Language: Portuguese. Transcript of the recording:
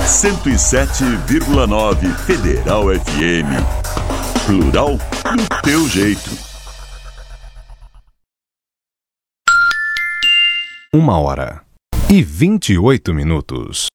107,9 Federal FM. Plural do teu jeito. 1h28.